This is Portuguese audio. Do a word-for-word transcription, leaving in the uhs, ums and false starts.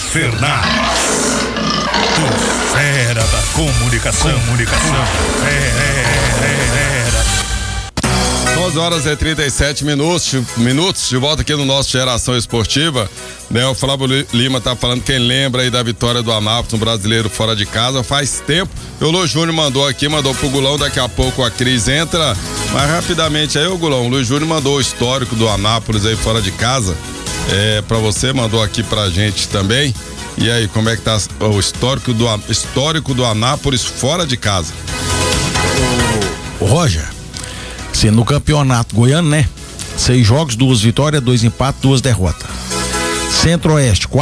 Fernandes, o fera da comunicação, comunicação, fera. doze horas e trinta e sete minutos, minutos, de volta aqui no nosso Geração Esportiva, né? O Flávio Lima tá falando, quem lembra aí da vitória do Anápolis, um brasileiro fora de casa, faz tempo. O Luiz Júnior mandou aqui, mandou pro Gulão, daqui a pouco a Cris entra, mas rapidamente aí o Gulão, o Luiz Júnior mandou o histórico do Anápolis aí fora de casa, é, pra você, mandou aqui pra gente também. E aí, como é que tá o histórico do, histórico do Anápolis fora de casa? O Roger, se no campeonato goiano, né? Seis jogos, duas vitórias, dois empates, duas derrotas. Centro-Oeste, quatro